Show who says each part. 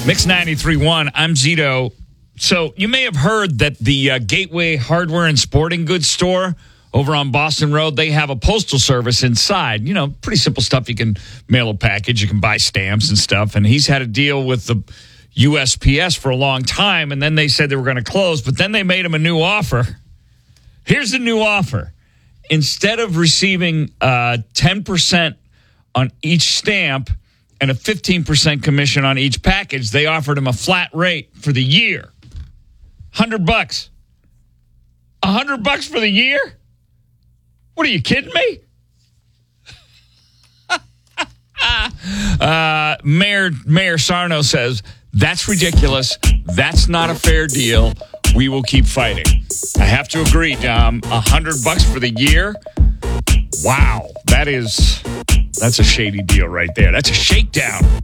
Speaker 1: Mix 93.1, I'm Zito. So you may have heard that the Gateway Hardware and Sporting Goods store over on Boston Road, they have a postal service inside. You know, pretty simple stuff. You can mail a package. You can buy stamps and stuff. And he's had a deal with the USPS for a long time, and then they said they were going to close, but then they made him a new offer. Here's the new offer. Instead of receiving 10% on each stamp and a 15% commission on each package, they offered him a flat rate for the year. $100. $100 for the year? What, are you kidding me? Mayor Sarno says, that's ridiculous. That's not a fair deal. We will keep fighting. I have to agree, Dom. $100 for the year? Wow. That's a shady deal right there. That's a shakedown.